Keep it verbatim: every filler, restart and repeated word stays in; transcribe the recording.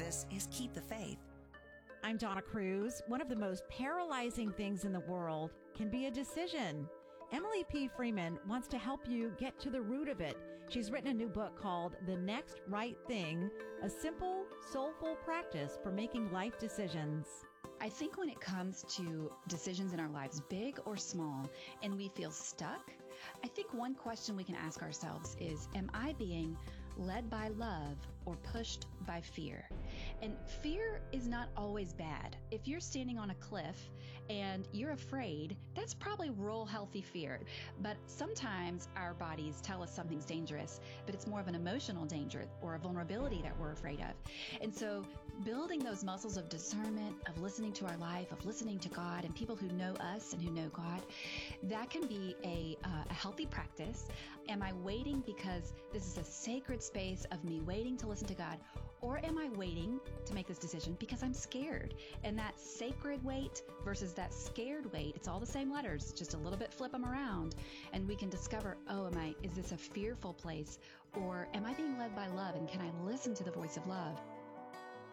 practice is keep the faith. I'm Donna Cruz. One of the most paralyzing things in the world can be a decision. Emily P. Freeman wants to help you get to the root of it. She's written a new book called The Next Right Thing, a simple, soulful practice for making life decisions. I think when it comes to decisions in our lives, big or small, and we feel stuck, I think one question we can ask ourselves is, am I being led by love or pushed by fear? And fear is not always bad. If you're standing on a cliff and you're afraid, that's probably real healthy fear. But sometimes our bodies tell us something's dangerous, but it's more of an emotional danger or a vulnerability that we're afraid of. And so building those muscles of discernment, of listening to our life, of listening to God and people who know us and who know God, that can be a, uh, a healthy practice. Am I waiting because this is a sacred space of me waiting to listen to God? Or am I waiting to make this decision because I'm scared? And that sacred wait versus that scared wait, it's all the same letters, just a little bit flip them around. And we can discover, oh, am I, is this a fearful place? Or am I being led by love? And can I listen to the voice of love?